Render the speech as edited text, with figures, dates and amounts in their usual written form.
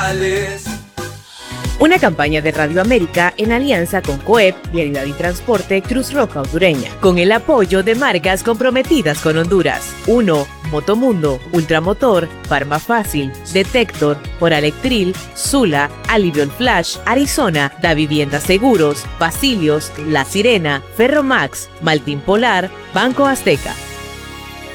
Una campaña de Radio América en alianza con COEP, Vialidad y Transporte Cruz Roja Hondureña, con el apoyo de marcas comprometidas con Honduras. 1. Motomundo, Ultramotor, Farmafácil, Detector, Oralectril, Sula, Alivion Flash, Arizona, Da Vivienda Seguros, Basilios, La Sirena, Ferromax, Maltin Polar, Banco Azteca.